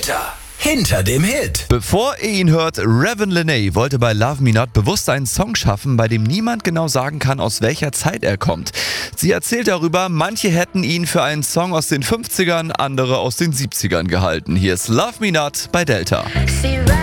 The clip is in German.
Delta. Hinter dem Hit. Bevor ihr ihn hört, Raven Lenae wollte bei Love Me Not bewusst einen Song schaffen, bei dem niemand genau sagen kann, aus welcher Zeit er kommt. Sie erzählt darüber, manche hätten ihn für einen Song aus den 50ern, andere aus den 70ern gehalten. Hier ist Love Me Not bei Delta.